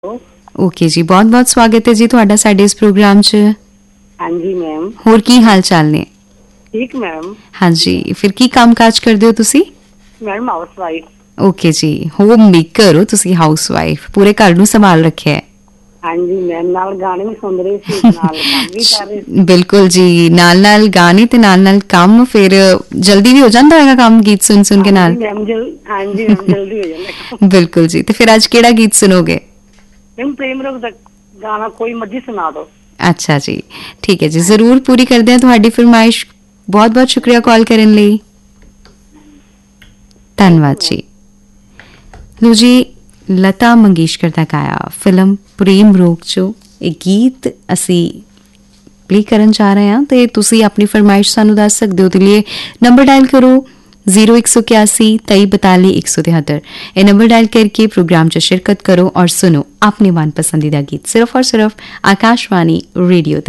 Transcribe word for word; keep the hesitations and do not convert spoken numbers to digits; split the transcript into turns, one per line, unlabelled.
Okay ਜੀ, ਬਹੁਤ-ਬਹੁਤ ਸਵਾਗਤ ਹੈ ਜੀ ਤੁਹਾਡਾ ਸਾਡੇ ਇਸ ਪ੍ਰੋਗਰਾਮ 'ਚ।
ਹਾਂਜੀ ਮੈਮ।
ਹੋਰ ਕੀ ਹਾਲ ਚਾਲ ਨੇ?
ਠੀਕ ਮੈਮ।
ਹਾਂਜੀ, ਫਿਰ ਕੀ ਕੰਮਕਾਜ ਕਰਦੇ ਹੋ ਤੁਸੀਂ?
Madam house wife.
ਓਕੇ ਜੀ, ਹੋਮ ਮੇਕਰ ਹੋ ਤੁਸੀਂ, ਹਾਊਸ ਵਾਈਫ, ਪੂਰੇ ਘਰ ਨੂੰ ਸੰਭਾਲ ਰੱਖਿਆ ਹੈ।
ਹਾਂਜੀ ਮੈਮ, ਨਾਲ ਗਾਣੇ ਵੀ ਸੁਣ ਰਹੇ ਸੀ, ਨਾਲ ਕੰਮ ਵੀ ਕਰ ਰਹੇ ਸੀ।
ਬਿਲਕੁਲ ਜੀ, ਨਾਲ-ਨਾਲ ਗਾਣੇ ਤੇ ਨਾਲ-ਨਾਲ ਕੰਮ, ਫਿਰ ਜਲਦੀ ਵੀ ਹੋ ਜਾਂਦਾ ਹੋਏਗਾ ਕੰਮ ਗੀਤ ਸੁਣ ਸੁਣ ਕੇ ਨਾਲ।
ਹਾਂਜੀ ਮੈਮ, ਜਲ ਹਾਂਜੀ ਮੈਮ, ਜਲਦੀ ਹੋ ਜਾਂਦਾ ਕੰਮ।
ਬਿਲਕੁਲ ਜੀ, ਤੇ ਫਿਰ ਅੱਜ ਕਿਹੜਾ ਗੀਤ ਸੁਣੋਗੇ?
ਮੈਮ ਪ੍ਰੇਮ ਰੋਗ ਦਾ ਗਾਣਾ ਕੋਈ ਮਰਜ਼ੀ ਸੁਣਾ ਦਿਓ।
ਅੱਛਾ ਜੀ, ਠੀਕ ਹੈ ਜੀ,
ਹਾਂਜੀ
ਜ਼ਰੂਰ ਪੂਰੀ ਕਰਦੇ ਹਾਂ ਤੁਹਾਡੀ ਫਰਮਾਇਸ਼। ਬਹੁਤ-ਬਹੁਤ ਸ਼ੁਕਰੀਆ ਕਾਲ ਕਰਨ ਲਈ।
ਥੈਂਕ ਯੂ
ਧੰਨਵਾਦ
ਮੈਮ।
ਜੀ। ਲੋ ਜੀ, ਲਤਾ ਮੰਗੇਸ਼ਕਰ ਦਾ ਗਾਇਆ ਫਿਲਮ ਪ੍ਰੇਮ ਰੋਗ 'ਚੋਂ ਇਹ ਗੀਤ ਅਸੀਂ ਪਲੇ ਕਰਨ ਜਾ ਰਹੇ ਹਾਂ, ਤੇ ਤੁਸੀਂ ਆਪਣੀ ਫਰਮਾਇਸ਼ ਸਾਨੂੰ ਦੱਸ ਸਕਦੇ ਹੋ। ਉਹਦੇ ਲਈ ਨੰਬਰ ਡਾਇਲ ਕਰੋ ਜ਼ੀਰੋ ਇੱਕ ਸੌ इक्यासी तेई बताली एक सौ तिहत्तर। ये नंबर डायल करके प्रोग्राम च शिरकत करो और सुनो अपने मन पसंदीदा गीत सिर्फ और सिर्फ आकाशवाणी रेडियो।